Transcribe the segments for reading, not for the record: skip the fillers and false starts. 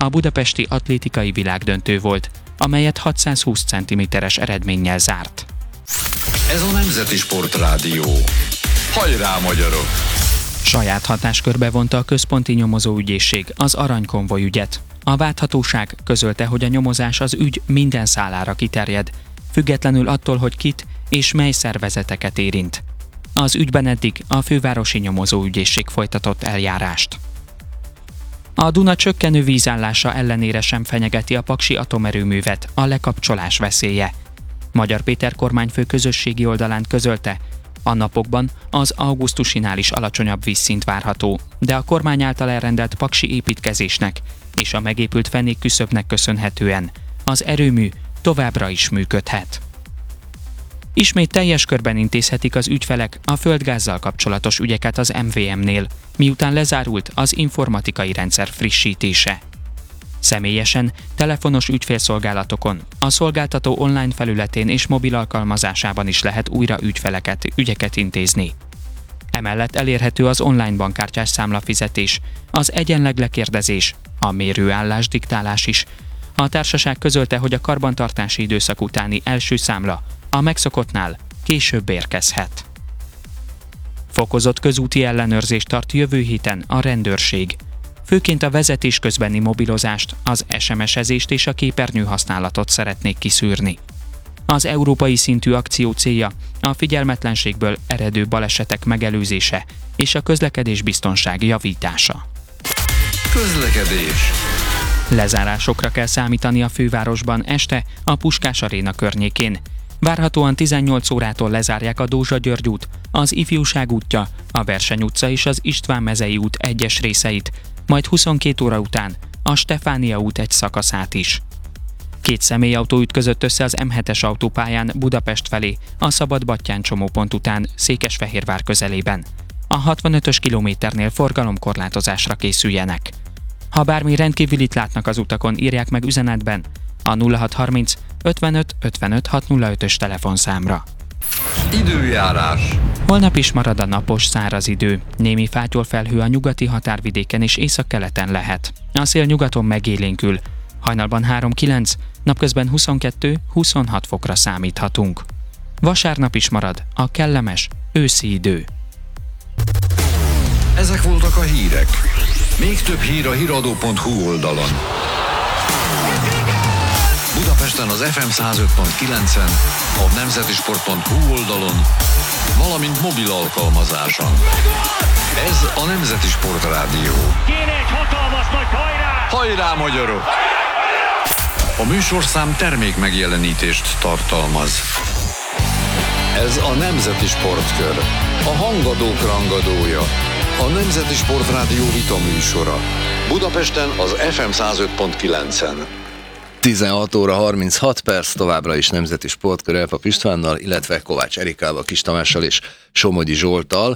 a budapesti atlétikai világdöntő volt, amelyet 620 cm-es eredménnyel zárt. Ez a Nemzeti Sportrádió. Hajrá, magyarok! Saját hatáskörbe vonta a központi nyomozóügyészség az aranykonvoj ügyet. A vádhatóság közölte, hogy a nyomozás az ügy minden szálára kiterjed, függetlenül attól, hogy kit és mely szervezeteket érint. Az ügyben eddig a fővárosi nyomozóügyészség folytatott eljárást. A Duna csökkenő vízállása ellenére sem fenyegeti a paksi atomerőművet a lekapcsolás veszélye. Magyar Péter kormányfő közösségi oldalán közölte, a napokban az augusztusinál is alacsonyabb vízszint várható, de a kormány által elrendelt paksi építkezésnek és a megépült fenékküszöbnek köszönhetően az erőmű továbbra is működhet. Ismét teljes körben intézhetik az ügyfelek a földgázzal kapcsolatos ügyeket az MVM-nél, miután lezárult az informatikai rendszer frissítése. Személyesen, telefonos ügyfélszolgálatokon, a szolgáltató online felületén és mobil alkalmazásában is lehet újra ügyeket intézni. Emellett elérhető az online bankkártyás számlafizetés, az egyenleg lekérdezés, a mérőállás diktálás is. A társaság közölte, hogy a karbantartási időszak utáni első számla a megszokottnál később érkezhet. Fokozott közúti ellenőrzést tart jövő héten a rendőrség. Főként a vezetés közbeni mobilozást, az SMS-ezést és a képernyő használatot szeretnék kiszűrni. Az európai szintű akció célja a figyelmetlenségből eredő balesetek megelőzése és a közlekedés biztonság javítása. Közlekedés. Lezárásokra kell számítani a fővárosban este a Puskás Aréna környékén. Várhatóan 18 órától lezárják a Dózsa-György út, az Ifjúság útja, a Verseny utca és az István mezei út egyes részeit, majd 22 óra után a Stefánia út egy szakaszát is. 2 személyautó ütközött össze az M7-es autópályán Budapest felé, a Szabadbattyán csomópont után Székesfehérvár közelében. A 65-ös kilométernél forgalomkorlátozásra készüljenek. Ha bármi rendkívülit látnak az utakon, írják meg üzenetben a 0630 55 55 605-ös telefonszámra. Időjárás. Holnap is marad a napos, száraz idő. Némi fátyolfelhő a nyugati határvidéken és északkeleten lehet. A szél nyugaton megélénkül. Hajnalban 3-9, napközben 22-26 fokra számíthatunk. Vasárnap is marad a kellemes őszi idő. Ezek voltak a hírek. Még több hír a hiradó.hu oldalon. Budapesten az FM 105.9-en, a nemzetisport.hu oldalon, valamint mobil alkalmazáson. Ez a Nemzeti Sportrádió. Kéne egy hatalmas nagy hajrá! Hajrá, magyarok! A műsorszám termék megjelenítést tartalmaz. Ez a Nemzeti Sportkör. A hangadók rangadója. A Nemzeti Sportrádió vita műsora. Budapesten az FM 105.9-en. 16 óra 36 perc, továbbra is Nemzeti Sportkör Elpap Istvánnal, illetve Kovács Erikával, Kis Tamással és Somogyi Zsolttal.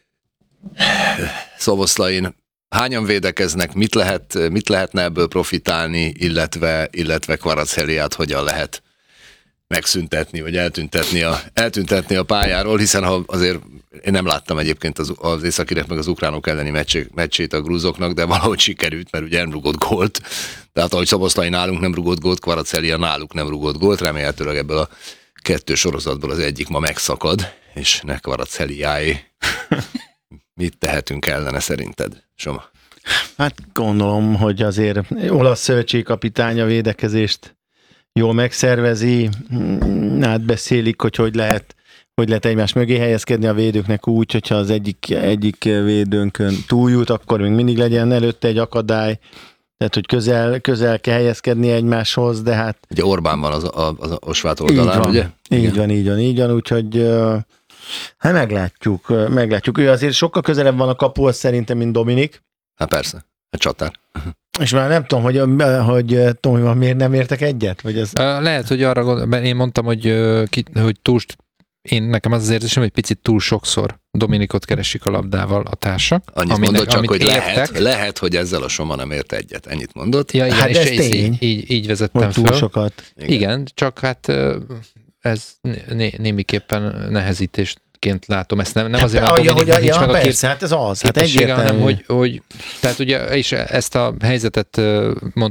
Szoboszlain hányan védekeznek, mit lehetne ebből profitálni, illetve Kvaratskhelia-t hogyan lehet megszüntetni, vagy eltüntetni a pályáról, hiszen ha azért én nem láttam egyébként az északirek meg az ukránok elleni meccsét a grúzoknak, de valahogy sikerült, mert ugye nem rugott gólt. Tehát ahogy Szoboszlai nálunk nem rugott gólt, Kvaratskhelia náluk nem rugott gólt, remélhetőleg ebből a 2 sorozatból az egyik ma megszakad, és ne Kvaratskhelia-é. Mit tehetünk ellene szerinted, Soma? Hát gondolom, hogy azért olasz szövetségkapitány a védekezést jól megszervezi, átbeszélik, hogy lehet egymás mögé helyezkedni a védőknek úgy, hogyha az egyik védőnkön túljut, akkor még mindig legyen előtte egy akadály, tehát hogy közel kell helyezkedni egymáshoz, de hát... Ugye Orbán van az Osvát oldalán, van, ugye? Így van, úgyhogy hát meglátjuk. Ő azért sokkal közelebb van a kapuhoz szerintem, mint Dominik. Hát persze, egy csatár. És már nem tudom, hogy Tomival miért nem értek egyet? Vagy ez... Lehet, hogy arra gondolom, én mondtam, hogy nekem az az érzésem, hogy picit túl sokszor Dominikot keresik a labdával a társak. Annyit mondott csak, hogy lehet, hogy ezzel a Soma nem ért egyet. Ennyit mondott. Ja, igen, hát és ez tény. Így vezettem túl föl. Sokat. Igen, csak hát ez némiképpen nehezítésként látom. Ezt nem azért, mert Dominiknak nincs meg a persze, hát ez az. Hát hanem hogy tehát ugye, és ezt a helyzetet mondta